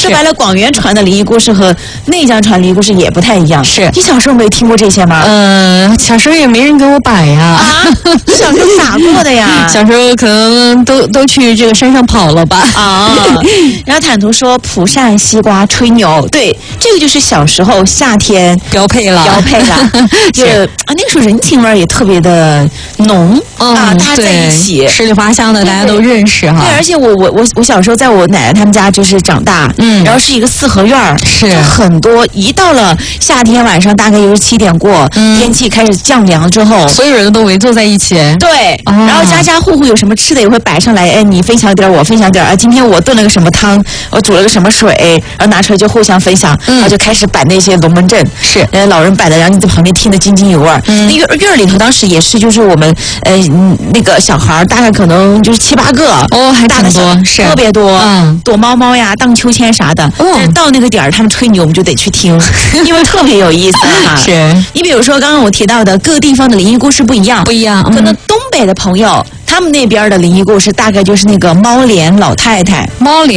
说白了，广元传的灵异故事和内江传灵异故事也不太一样。 是你小时候没听过这些吗？ 小时候也没人给我摆呀。 啊，你小时候咋过的呀？ 小时候可能都去这个山上跑了吧。 啊，然后坦途说蒲扇、西瓜、吹牛，对，这个就是小时候夏天标配了。 就是那个时候人情味也特别的浓大家在一起， 十里花香的，大家都认识哈。 对，而且我小时候在我奶奶他们家就是长大，然后是一个四合院， 是很多。一到了夏天晚上，大概又是7点过，天气开始降凉之后， 所有人都围坐在一起。 对，然后家家户户有什么吃的也会摆上来，哎，你分享点，我分享点啊。今天我炖了个什么汤，我煮了个什么水，然后拿出来就互相分享，然后就开始摆那些龙门阵， 是老人摆的，然后你在旁边听得津津有味。那个院里头当时也是，就是我们那个小孩大概可能就是7、8个， 还挺多，是特别多，躲猫猫呀、荡秋千啥的。但是到那个点儿，他们吹牛，我们就得去听，因为特别有意思哈。 是你比如说刚刚我提到的各个地方的灵异故事不一样，可能东北的朋友。他们那边的灵异故事大概就是那个猫脸老太太，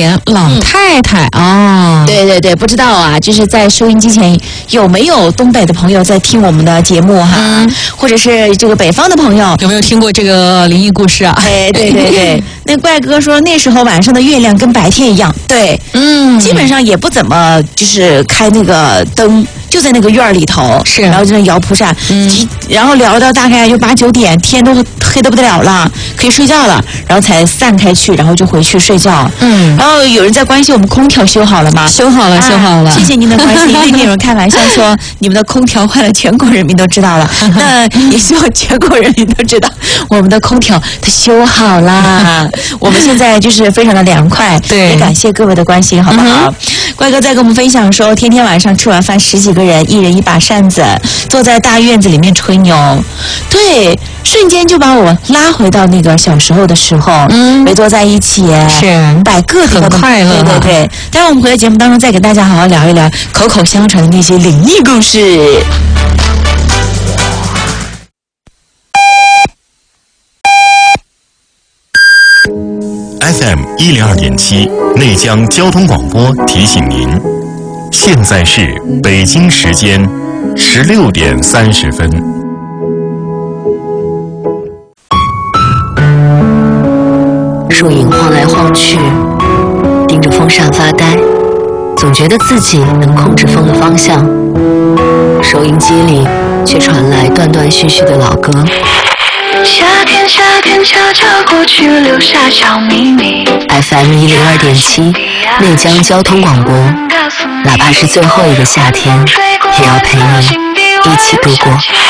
对，不知道啊，就是在收音机前有没有东北的朋友在听我们的节目哈，或者是这个北方的朋友有没有听过这个灵异故事啊？ 哎，对，那怪哥说那时候晚上的月亮跟白天一样，对，基本上也不怎么就是开那个灯。就在那个院里头， 是， 然后就那摇蒲扇，然后聊到大概就8、9点，天都黑得不得了了，可以睡觉了，然后才散开去，然后就回去睡觉。然后有人在关心我们空调修好了吗？ 修好了。 谢谢您的关心。那天有人开玩笑说你们的空调坏了，全国人民都知道了。那也希望全国人民都知道，我们的空调它修好啦。我们现在就是非常的凉快。 对， 也感谢各位的关心，好不好？怪哥在跟我们分享说，天天晚上吃完饭10几个人，一人一把扇子，坐在大院子里面吹牛，对，瞬间就把我拉回到那个小时候的时候，围坐在一起， 是摆各地很快乐， 对。待会儿我们回到节目当中，再给大家好好聊一聊口口相传的那些灵异故事。 FM 102.7内江交通广播提醒您，现在是北京时间16点30分。 树影晃来晃去，盯着风扇发呆，总觉得自己能控制风的方向。收音机里却传来断断续续的老歌。 夏天悄悄过去，留下小秘密。 FM 102.7内江交通广播，哪怕是最后一个夏天，也要陪你一起度过。